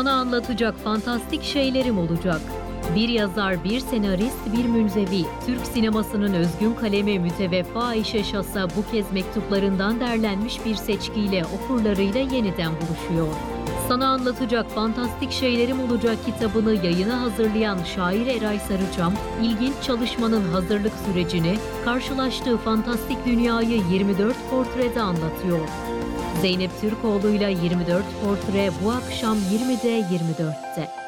Sana anlatacak fantastik şeylerim olacak. Bir yazar, bir senarist, bir münzevi. Türk sinemasının özgün kalemi müteveffa Ayşe Şasa bu kez mektuplarından derlenmiş bir seçkiyle okurlarıyla yeniden buluşuyor. Sana anlatacak fantastik şeylerim olacak kitabını yayına hazırlayan şair Eray Sarıçam, ilginç çalışmanın hazırlık sürecini, karşılaştığı fantastik dünyayı 24 portrede anlatıyor. Zeynep Türkoğlu'yla 24 portre bu akşam 20'de 24'te.